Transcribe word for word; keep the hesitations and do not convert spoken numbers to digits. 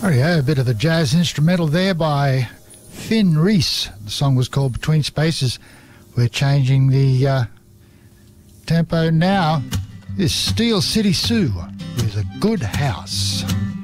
Oh yeah, a bit of a jazz instrumental there by Finn Reese. The song was called Between Spaces. We're changing the uh, tempo now. This Steel City Sue with A Good House.